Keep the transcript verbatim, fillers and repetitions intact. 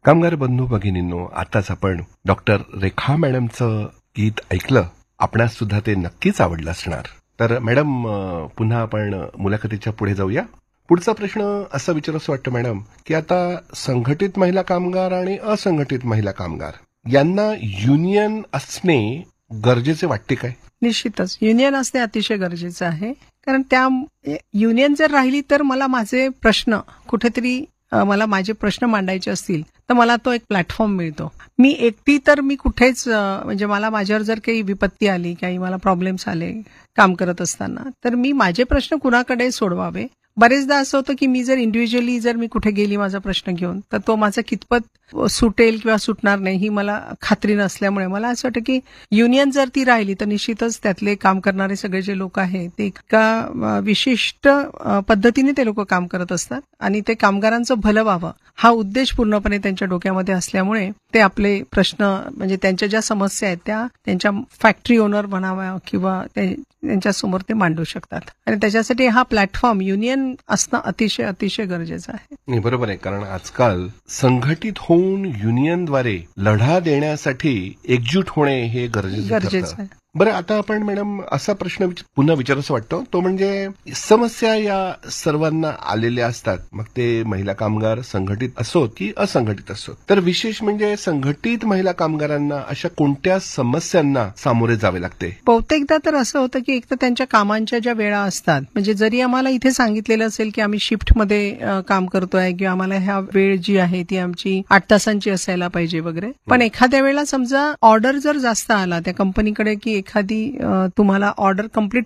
कामगार बंधू भगिनींनो, आताच आपण डॉक्टर रेखा मॅडमचं गीत ऐकलं. आपणास सुद्धा ते नक्कीच आवडलं असणार. तर मॅडम, पुन्हा आपण मुलाखतीच्या पुढे जाऊया. पुढचा प्रश्न असा विचारायचं वाटतं मॅडम, की आता संघटित महिला कामगार आणि असंघटित महिला कामगार यांना युनियन असणे गरजेचे वाटते काय? निश्चितच युनियन असणे अतिशय गरजेचं आहे. कारण त्या युनियन जर राहिली तर मला माझे प्रश्न कुठेतरी मला माझे प्रश्न मांडायचे असतील तर मला तो एक प्लॅटफॉर्म मिळतो. मी एकटी तर मी कुठेच म्हणजे मला माझ्यावर जर काही विपत्ती आली, काही मला प्रॉब्लेम्स आले काम करत असताना, तर मी माझे प्रश्न कुणाकडे सोडवावे. बरेचदा असं होतं की मी जर इंडिव्हिज्युअली जर मी कुठे गेली माझा प्रश्न घेऊन, तर तो माझा कितपत सुटेल किंवा सुटणार नाही ही मला खात्री नसल्यामुळे मला असं वाटतं की युनियन जर ती राहिली तर निश्चितच त्यातले काम करणारे सगळे जे लोक आहेत ते एका विशिष्ट पद्धतीने ते लोक काम करत असतात आणि ते कामगारांचं भलं व्हावं हा उद्देश पूर्णपणे त्यांच्या डोक्यामध्ये असल्यामुळे ते आपले प्रश्न म्हणजे त्यांच्या ज्या समस्या आहेत त्या त्यांच्या फॅक्टरी ओनर म्हणाव्या किंवा त्यांच्या समोर ते मांडू शकतात. आणि त्याच्यासाठी हा प्लॅटफॉर्म युनियन असणं अतिशय अतिशय गरजेचं आहे. नाही, बरोबर आहे. कारण आजकाल संघटित होऊन युनियनद्वारे लढा देण्यासाठी एकजूट होणे हे गरजेचं गरजेचं आहे. बरं, आता आपण मॅडम असा प्रश्न पुन्हा विचारायचा वाटतो, तो म्हणजे समस्या या सर्वांना आलेल्या असतात, मग ते महिला कामगार संघटित असोत की असंघटित असोत. तर विशेष म्हणजे संघटित महिला कामगारांना अशा कोणत्या समस्यांना सामोरे जावे लागते? बहुतेकदा तर असं होतं की एक तर त्यांच्या कामांच्या ज्या वेळा असतात, म्हणजे जरी आम्हाला इथे सांगितलेलं असेल की आम्ही शिफ्टमध्ये काम करतोय किंवा आम्हाला ह्या वेळ जी आहे ती आमची आठ तासांची असायला पाहिजे वगैरे, पण एखाद्या वेळेला समजा ऑर्डर जर जास्त आला त्या कंपनीकडे की एखादी तुम्हाला ऑर्डर कंप्लीट